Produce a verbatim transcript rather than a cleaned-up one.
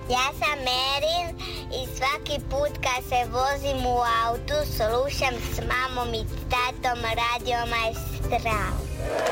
Ja sam Merin i svaki put kad se vozim u autu slušam s mamom i tatom Radio Maestral.